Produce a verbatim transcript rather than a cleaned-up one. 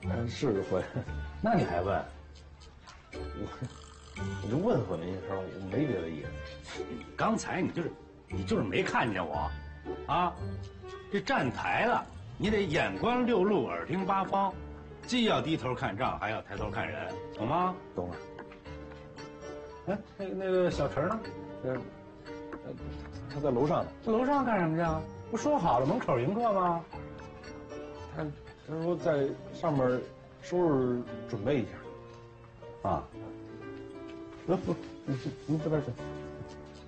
嗯，是会。 那你还问？ 我我就问问一声，我没别的意思。 刚才你就是你就是没看见我，啊，这站台了，你得眼观六路，耳听八方，既要低头看账，还要抬头看人，懂吗？ 懂了。 哎，那那个小陈呢？ 呃，呃，他在楼上呢。 楼上干什么去啊？不说好了门口迎客吗？ 他他说在上面收拾准备一下。 啊， 那不，你你这边去。